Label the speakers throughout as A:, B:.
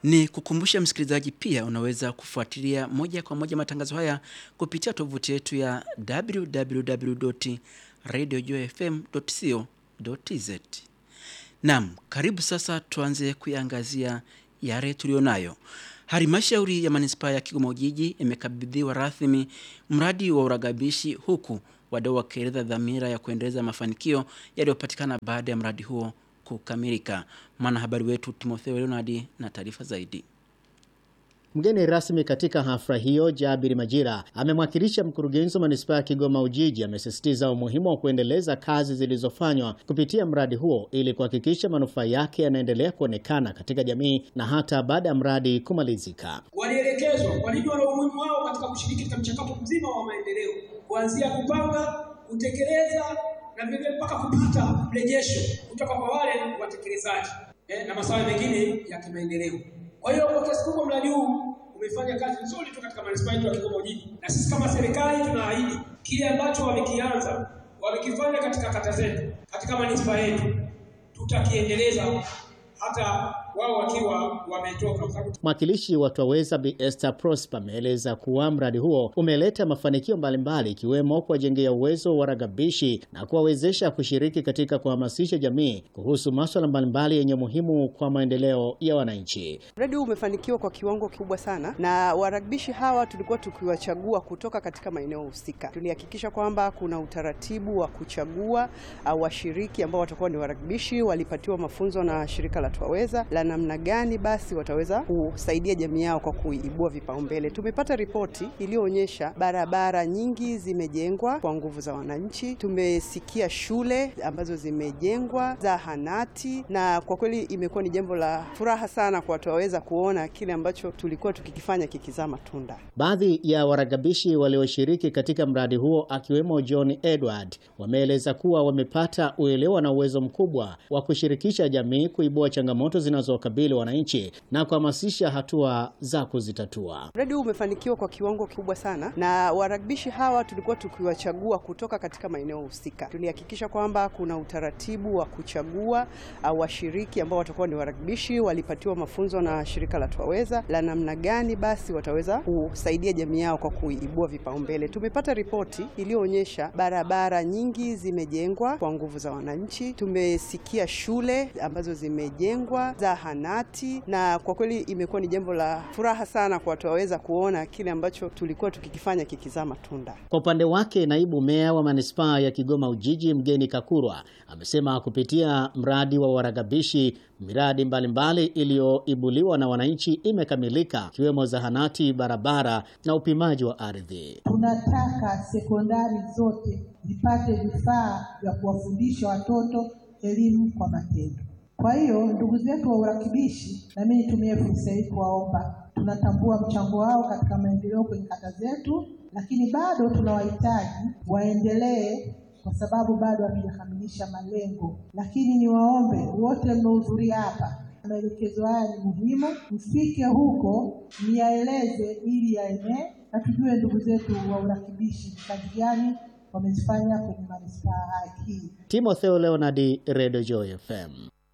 A: Ni kukumbusha msikilizaji pia unaweza kufuatilia moja kwa moja matangazo haya kupitia tovuti yetu ya www.radiojoyfm.co.tz. Naam, karibu sasa tuanze kuiangazia yale tulionayo. Halmashauri ya Manispaa ya Kigoma Ujiji imekabidhiwa rasmi mradi wa uragabishi, huku wadau wakieleza dhamira ya kuendeleza mafanikio yaliyopatikana baada ya mradi huo kukamilika. Mwanahabari wetu Timotheo Leonard na taarifa zaidi.
B: Mgeni rasmi katika hafla hiyo, Jabir Majira, amemwakilisha mkurugenzi wa Manispaa ya Kigoma Ujiji, amesisitiza umuhimu wa kuendeleza kazi zilizofanywa kupitia mradi huo ili kuhakikisha manufaa yake yanaendelea kuonekana katika jamii na hata baada ya mradi kumalizika.
C: Walielekezwa walijua umuhimu wao katika kushiriki katika mchakato mzima wa maendeleo, kuanzia kupanga, kutekeleza na vile mpaka kupata mrejesho kutoka kwa wale watekelezaji na masuala mengine ya kimaendeleo. Kwa hiyo kwa kiasi kubwa mradi huu umefanya kazi nzuri tu katika Manispaa ya Kigoma Ujiji, na sisi kama serikali tunaahidi kile ambacho wamekianza, wamekifanya katika kata zetu, katika manispaa yetu, tutakiendeleza hata wao wakiwa wametoka.
B: Mwakilishi wa Twaweza Bi Esther Prosper ameeleza kuwa mradi huo umeleta mafanikio mbalimbali, ikiwemo kuwajengea uwezo wa ragabishi na kuwawezesha kushiriki katika kuhamasisha jamii kuhusu masuala mbalimbali yenye muhimu kwa maendeleo ya wananchi.
D: Mradi huu umefanikiwa kwa kiwango kikubwa sana, na waragabishi hawa tulikuwa tukiwachagua kutoka katika maeneo husika. Tulihakikisha kwamba kuna utaratibu wa kuchagua washiriki ambao watakuwa ni waragabishi, walipatiwa mafunzo na shirika la Twaweza la namna gani basi wataweza kusaidia jamii yao kwa kuibua vipaumbele. Tumepata ripoti iliyoonyesha barabara nyingi zimejengwa kwa nguvu za wananchi. Tumesikia shule ambazo zimejengwa, zahanati, na kwa kweli imekuwa ni jambo la furaha sana kwa Twaweza kuona kile ambacho tulikuwa tukikifanya kikizaa matunda.
B: Baadhi ya waragabishi walioshiriki katika mradi huo, akiwemo John Edward, wameeleza kuwa wamepata uelewa na uwezo mkubwa wa kushirikisha jamii kuibua changamoto zinazowakabili wananchi na kuhamasisha hatua za kuzitatua.
D: Mradi huu umefanikiwa kwa kiwango kikubwa sana, na waragabishi hawa tulikuwa tukiwachagua kutoka katika maeneo husika. Tulihakikisha kwamba kuna utaratibu wa kuchagua washiriki ambao watakuwa ni waragabishi, walipatiwa mafunzo na shirika la Twaweza la namna gani basi wataweza kusaidia jamii yao kwa kuibua vipaumbele. Tumepata ripoti iliyoonyesha barabara nyingi zimejengwa kwa nguvu za wananchi. Tumesikia shule ambazo zimejengwa, zahanati, na kwa kweli imekuwa ni jambo la furaha sana kwa Twaweza kuona kile ambacho tulikuwa tukikifanya kikizaa matunda.
B: Kwa upande wake, naibu meya wa Manispaa ya Kigoma Ujiji Mgeni Kakurwa amesema kupitia mradi wa waragabishi miradi mbalimbali iliyoibuliwa na wananchi imekamilika, ikiwemo zahanati, barabara na upimaji wa ardhi.
E: Tunataka sekondari zote zipate vifaa vya kuwafundisha watoto elimu kwa matendo. Kwa hiyo ndugu zetu wa urakibishi, na mimi nitumie fursa hii kuwaomba, tunatambua mchango wao katika maendeleo kwenye kata zetu, lakini bado tunawahitaji waendelee kwa sababu bado hatujakamilisha malengo. Lakini niwaombe wote mnaohudhuria hapa, maelekezo haya ni muhimu, mfike huko niyaeleze ili yaenee na tujue ndugu zetu wa urakibishi kazi gani wamezifanya kwenye manispaa hii.
B: Timotheo Leonard, Radio Joy FM.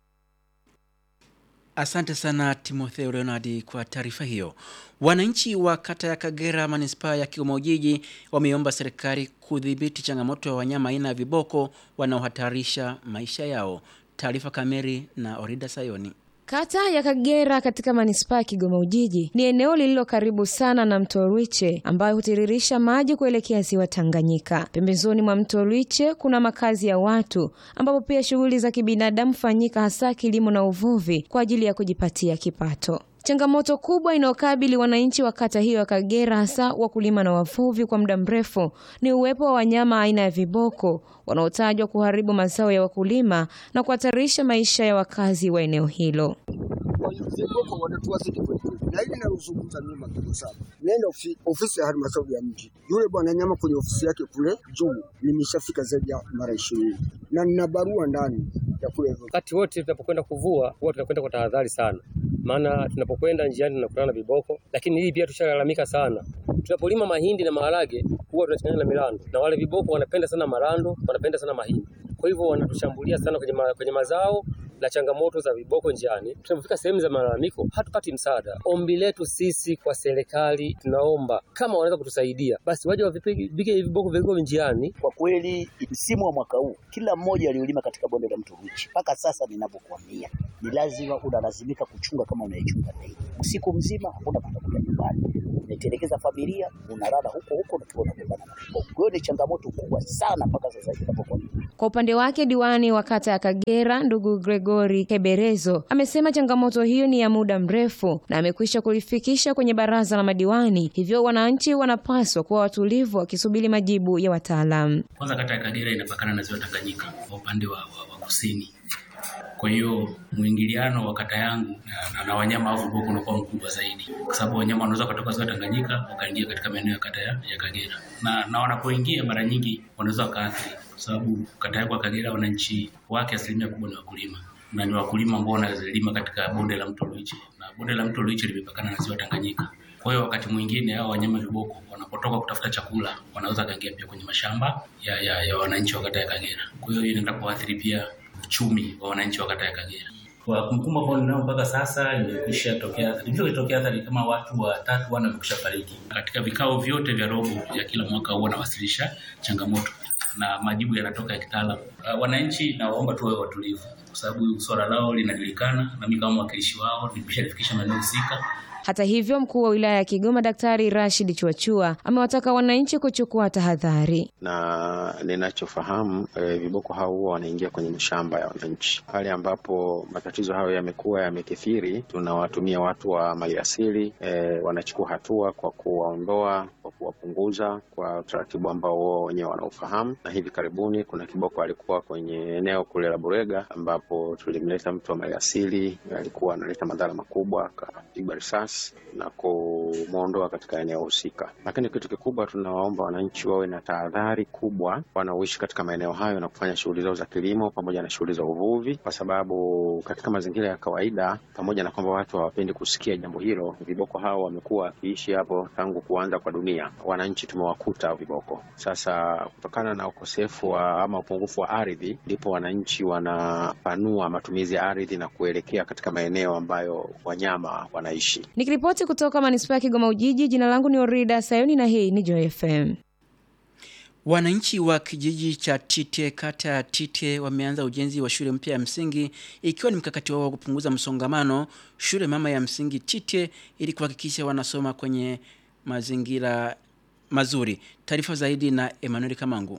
A: Asante sana Timotheo Leonard kwa taarifa hiyo. Wananchi wa kata ya Kagera Manispaa ya Kigoma Ujiji wameomba serikali kudhibiti changamoto ya wanyama aina ya viboko wanaohatarisha maisha yao. Taarifa kamili na Orida Sayoni.
F: Kata ya Kagera katika Manispaa ya Kigoma Ujiji ni eneo lililo karibu sana na mto Rwiche ambayo hutiririsha maji kuelekea ziwa Tanganyika. Pembezoni mwa mto Rwiche kuna makazi ya watu ambapo pia shughuli za kibinadamu fanyika, hasa kilimo na uvuvi kwa ajili ya kujipatia kipato. Changamoto kubwa inayokabili wananchi wa kata hiyo ya Kagera, hasa wakulima na wavuvi kwa muda mrefu, ni uwepo wa wanyama aina ya viboko wanaotajwa kuharibu mazao ya wakulima na kuhatarisha maisha ya wakazi wa eneo hilo.
G: Viboko wanatuwazidi kweli. Na hili nalozungumza nyuma kidogo sana. Nenda ofisi ya halmashauri ya mji. Yule bwana nyama kwenye ofisi yake kule juu nimeshafika zaidi ya mara 20. Na nina barua ndani ya kule.
H: Wakati wote tunapokwenda kuvua, huwa tunakwenda kwa tahadhari sana. Maana tunapokwenda njiani tunakutana na viboko, lakini hii pia tushalalamika sana. Tunapolima mahindi na maharage huwa tunachanganya na milando. Na wale viboko wanapenda sana marando, wanapenda sana mahindi. Kwa hivyo wanatushambulia sana kwenye mazao la changamoto za viboko njiani, tunapofika sehemu za malalamiko hatupati msaada. Ombi letu sisi kwa serikali, tunaomba kama wanaweza kutusaidia basi waje wavipige viboko viko njiani.
I: Kwa kweli msimu wa mwaka huu kila mmoja aliulima katika bonde la Mto Ruiche. Mpaka sasa ninapokuambia ni lazima unalazimika kuchunga kama unaichunga ndege. Usiku mzima hakuna kutoka nyumbani. Unaitelekeza familia, unalala huko na tuona kupambana na viboko. Kwa hiyo ni changamoto kubwa sana mpaka sasa ninapokuambia.
F: Kwa upande wake diwani wa kata ya Kagera ndugu Gregory Keberezo amesema changamoto hiyo ni ya muda mrefu na amekwisha kulifikisha kwenye baraza la madiwani, hivyo wananchi wanapaswa kuwa watulivu wakisubiri majibu ya wataalamu.
J: Kwanza kata ya Kagera inapakana na ziwa Tanganyika kwa upande wa kusini. Kwa hiyo muingiliano wa kata yangu na wanyama au viboko unakuwa mkubwa zaidi, kwa sababu wanyama wanaweza kutoka ziwa Tanganyika wakaingia katika maeneo ya kata ya Kagera, na wanapoingia mara nyingi wanaweza wakaathiri, kwa sababu kata ya Kagera wananchi wake asilimia kubwa ni wakulima, na ni wakulima ambao wanalima katika bonde la Mto Ruiche, na bonde la Mto Ruiche limepakana na ziwa Tanganyika. Kwa hiyo wakati mwingine hao wanyama viboko wanapotoka kutafuta chakula wanaweza kaingia pia kwenye mashamba ya wananchi wa kata ya Kagera. Kwa hiyo inaenda kuathiri pia uchumi wa wananchi wa kata ya Kagera. Kwa kumbukumbu ambao ninao mpaka sasa imekwisha tokea athari kama watu 3 wamekwisha fariki. Katika vikao vyote vya robo ya kila mwaka huwa nawasilisha changamoto na majibu yanatoka ya kitaalamu. Wananchi nawaomba tuwe watulivu, kwa sababu swala lao linajulikana na mimi kama mwakilishi wao nimeshalifikisha maeneo husika.
F: Hata hivyo, mkuu wa wilaya ya Kigoma Daktari Rashid Chuachua amewataka wananchi kuchukua tahadhari.
K: Na ninachofahamu viboko hao huwa wanaingia kwenye mashamba ya wananchi. Pale ambapo matatizo hayo yamekuwa yamekithiri, tunawatumia watu wa maliasili, wanachukua hatua kwa kuwaondoa, kwa kuwapunguza kwa utaratibu ambao wao wenyewe wanaofahamu. Na hivi karibuni kuna kiboko alikuwa kwenye eneo kule la Burega ambapo tulimleta mtu wa maliasili, alikuwa analeta madhara makubwa, akapigwa risasi na kumuondoa katika eneo husika. Lakini kitu kikubwa tunawaomba wananchi wawe na tahadhari kubwa wanaoishi katika maeneo hayo na kufanya shughuli zao za kilimo pamoja na shughuli za uvuvi, kwa sababu katika mazingira ya kawaida, pamoja na kwamba watu hawapendi kusikia jambo hilo, viboko hao wamekuwa wakiishi hapo tangu kuanza kwa dunia. Wananchi tumewakuta viboko. Sasa kutokana na ukosefu ama upungufu wa ardhi, ndipo wananchi wanapanua matumizi ya ardhi na kuelekea katika maeneo ambayo wanyama wanaishi.
F: Nikiripoti kutoka manispaa ya Kigoma Ujiji, jina langu ni Orida Sayoni na hii ni Joy FM.
A: Wananchi wa kijiji cha Tite, kata ya Tite, wameanza ujenzi wa shule mpya ya msingi, ikiwa ni mkakati wao wa kupunguza msongamano shule mama ya msingi Tite, ili kuhakikisha wanasoma kwenye mazingira mazuri. Taarifa zaidi na Emmanuel Kamangu.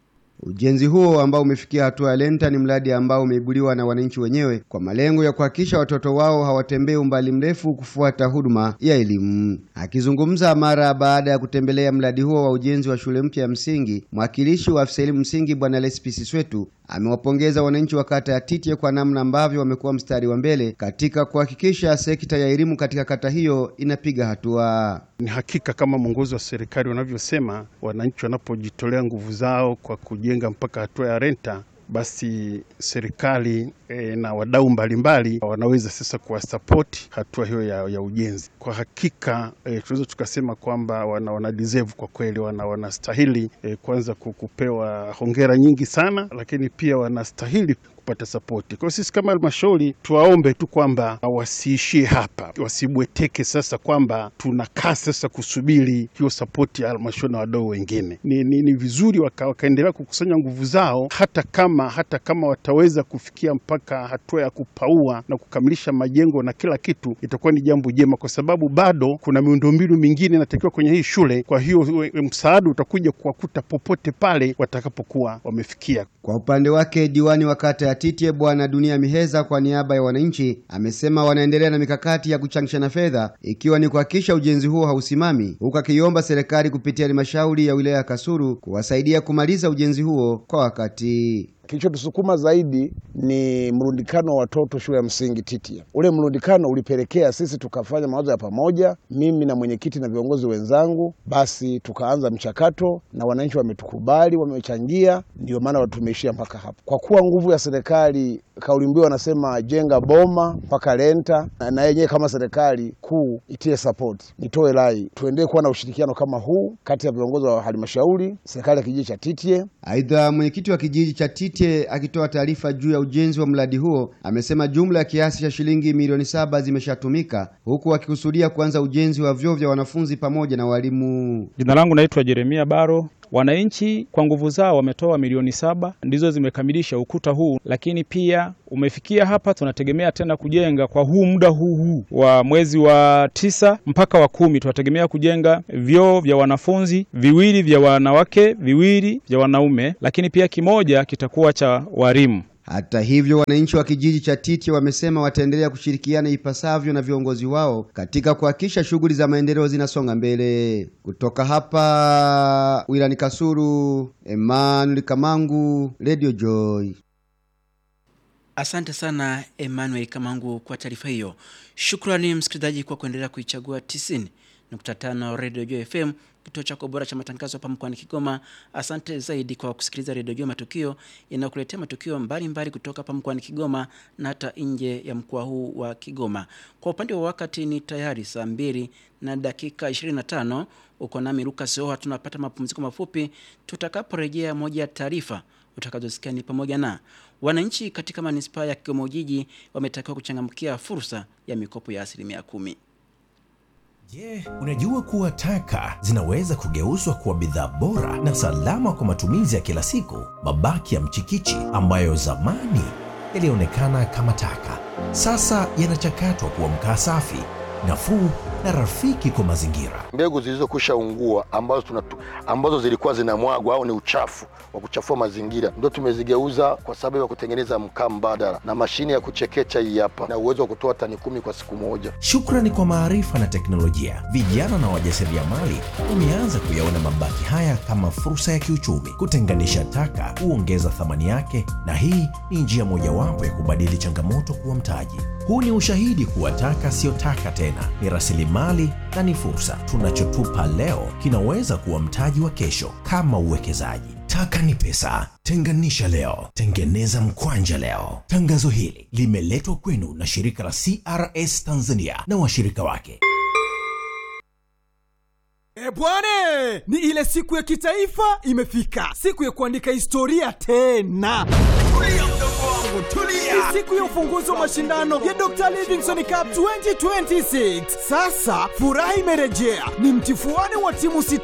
L: Ujenzi huo ambao umefikia hatua ya lenta ni mradi ambao umeibuliwa na wananchi wenyewe kwa malengo ya kuhakikisha watoto wao hawatembei umbali mrefu kufuata huduma ya elimu. Akizungumza mara baada ya kutembelea mradi huo wa ujenzi wa shule mpya ya msingi, mwakilishi wa afisa elimu msingi Bwana Lespisi Swetu amewapongeza wananchi wa kata ya Tite kwa namna ambavyo wamekuwa mstari wa mbele katika kuhakikisha sekta ya elimu katika kata hiyo inapiga hatua.
M: Ni hakika kama mwongozo wa serikali wanavyosema, wananchi wanapojitolea nguvu zao kwa kujenga mpaka hatua ya renta, basi serikali na wadau mbalimbali wanaweza sasa kuwasupport hatua hiyo ya ujenzi. Kwa hakika tunaweza tukasema kwamba wana deserve kwa kweli, wanastahili kwanza kupewa hongera nyingi sana, lakini pia wanastahili kupata support. Kwa sisi kama halmashauri tuwaombe tu kwamba wasiishie hapa, wasibweteke sasa kwamba tunakaa sasa kusubiri hiyo support ya halmashauri na wadau wengine. Ni vizuri wakaendelea kukusanya nguvu zao, hata kama wataweza kufikia mpaka hatua ya kupaua na kukamilisha majengo na kila kitu, itakuwa ni jambo jema, kwa sababu bado kuna miundombinu mingine inatakiwa kwenye hii shule. Kwa hiyo msaada utakuja kuwakuta popote pale watakapokuwa wamefikia.
L: Kwa upande wake, diwani wa kata ya Tite Bwana Dunia Miheza, kwa niaba ya wananchi, amesema wanaendelea na mikakati ya kuchangishana fedha ikiwa ni kuhakikisha ujenzi huo hausimami, huku akiomba serikali kupitia halmashauri ya wilaya ya Kasulu kuwasaidia kumaliza ujenzi huo kwa wakati.
N: Kilichotusukuma zaidi ni mrundikano wa watoto shule ya msingi Tite. Ule mrundikano ulipelekea sisi tukafanya mawazo ya pamoja, mimi na mwenyekiti na viongozi wenzangu, basi tukaanza mchakato na wananchi wametukubali, wamechangia, ndio maana tumeishia mpaka hapo. Kwa kuwa nguvu ya serikali kauli mbiu wanasema jenga boma mpaka renta, na yenyewe kama serikali kuu itie support. Nitoe rai tuendelee kuwa na ushirikiano kama huu kati ya viongozi wa halmashauri, serikali ya kijiji cha Titye.
L: Aidha, mwenyekiti wa kijiji cha Titye akitoa taarifa juu ya ujenzi wa mradi huo amesema jumla ya kiasi cha shilingi milioni 7 zimeshatumika, huku akikusudia kuanza ujenzi wa vyoo vya wanafunzi pamoja na walimu.
O: Jina langu naitwa Jeremia Baro. Wananchi kwa nguvu zao wametoa milioni 7 ndizo zimekamilisha ukuta huu, lakini pia umefikia hapa. Tunategemea tena kujenga kwa huu muda huu wa mwezi wa 9 mpaka wa 10, tunategemea kujenga vyoo vya wanafunzi 2 vya wanawake, 2 vya wanaume, lakini pia kimoja kitakuwa cha walimu.
L: Hata hivyo, wananchi wa kijiji cha Titye wamesema wataendelea kushirikiana ipasavyo na viongozi wao katika kuhakikisha shughuli za maendeleo zinasonga mbele. Kutoka hapa wilani Kasulu, Emmanuel Kamangu, Radio Joy.
A: Asante sana Emmanuel Kamangu kwa taarifa hiyo. Shukrani msikilizaji kwa kuendelea kuichagua 90.5 Radio Joy FM, kituo chako bora cha matangazo hapa mkoani Kigoma. Asante zaidi kwa kusikiliza Radio Joy Matukio, inayokuletea matukio mbalimbali kutoka hapa mkoani Kigoma na hata nje ya mkoa huu wa Kigoma. Kwa upande wa wakati ni tayari saa 2:25. Uko nami Lucas Oha. Tunapata mapumziko mafupi. Tutakaporejea, moja ya taarifa utakazosikia ni pamoja na wananchi katika manispaa ya Kigoma Ujiji wametakiwa kuchangamkia fursa ya mikopo ya 10%.
P: Je, unajua kuwa taka zinaweza kugeuzwa kuwa bidhaa bora na salama kwa matumizi ya kila siku? Mabaki ya mchikichi ambayo zamani yalionekana kama taka, sasa yanachakatwa kuwa mkaa safi, nafuu na rafiki kwa mazingira.
Q: Mbegu zilizokwisha ungua ambazo zilikuwa zinamwagwa au ni uchafu wa kuchafua mazingira ndio tumezigeuza kwa sababu ya kutengeneza mkaa mbadala, na mashine ya kuchekecha hii hapa na uwezo wa kutoa tani 10 kwa siku moja.
P: Shukrani kwa maarifa na teknolojia, vijana na wajasiriamali wameanza kuyaona mabaki haya kama fursa ya kiuchumi. Kutenganisha taka huongeza thamani yake, na hii ni njia mojawapo ya kubadili changamoto kuwa mtaji. Huu ni ushahidi kuwa taka sio taka tena, ni rasilimali na ni fursa. Tunachotupa leo kinaweza kuwa mtaji wa kesho kama uwekezaji. Taka ni pesa. Tenganisha leo, tengeneza mkwanja leo. Tangazo hili limeletwa kwenu na shirika la CRS Tanzania na washirika wake.
R: Bwane, ni ile siku ya kitaifa imefika. Siku ya kuandika historia tena. Tulia mdogo wangu, tulia. Ni siku ya ufunguzi wa mashindano ya Dr. Livingstone Cup 2026. Sasa furaha imerejea. Ni mtifuano wa timu 6